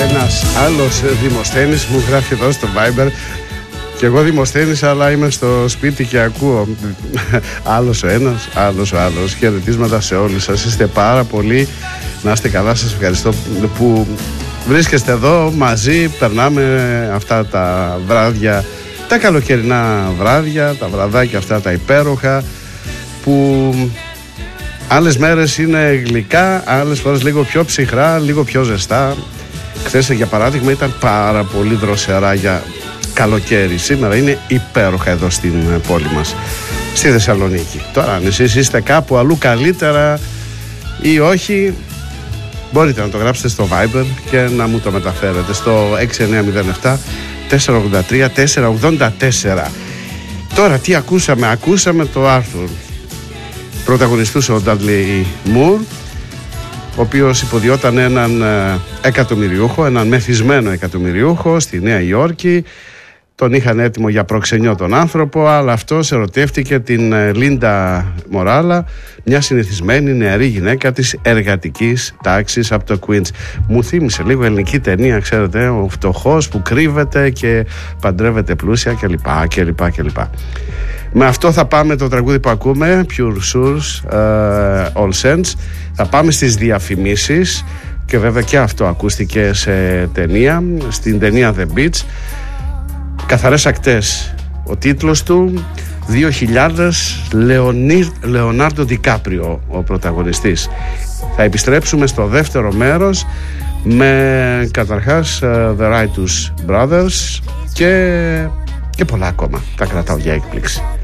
Ένας άλλος Δημοσθένης μου γράφει εδώ στο Viber. Και εγώ Δημοσθένης, αλλά είμαι στο σπίτι και ακούω. Άλλος ο ένας, άλλος ο άλλος. Χαιρετίσματα σε όλους σας. Είστε πάρα πολύ. Να είστε καλά, σας ευχαριστώ που βρίσκεστε εδώ μαζί. Περνάμε αυτά τα βράδια, τα καλοκαιρινά βράδια, τα βραδάκια αυτά τα υπέροχα, που άλλες μέρες είναι γλυκά, άλλες φορές λίγο πιο ψυχρά, λίγο πιο ζεστά. Χθες για παράδειγμα ήταν πάρα πολύ δροσερά για καλοκαίρι. Σήμερα είναι υπέροχα εδώ στην πόλη μας, στη Θεσσαλονίκη. Τώρα αν εσείς είστε κάπου αλλού καλύτερα ή όχι, μπορείτε να το γράψετε στο Viber και να μου το μεταφέρετε στο 6907 483 484. Τώρα τι ακούσαμε? Ακούσαμε το Άρθουρ. Πρωταγωνιστούσε ο Ντάντλι Μουρ, ο οποίος υποδιόταν έναν εκατομμυριούχο, έναν μεθυσμένο εκατομμυριούχο στη Νέα Υόρκη. Τον είχαν έτοιμο για προξενιό τον άνθρωπο, αλλά αυτός ερωτεύτηκε την Λίντα Μοράλα, μια συνηθισμένη νεαρή γυναίκα της εργατικής τάξης από το Queens. Μου θύμισε λίγο ελληνική ταινία, ξέρετε, ο φτωχός που κρύβεται και παντρεύεται πλούσια κλπ. Με αυτό θα πάμε το τραγούδι που ακούμε, Pure Source, All Sense. Θα πάμε στις διαφημίσεις και βέβαια και αυτό ακούστηκε σε ταινία, στην ταινία The Beach. Καθαρές ακτές, ο τίτλος του, 2000, Λεωνάρντο Ντικάπριο ο πρωταγωνιστής. Θα επιστρέψουμε στο δεύτερο μέρος με καταρχάς The Righteous Brothers και πολλά ακόμα. Τα κρατάω για έκπληξη.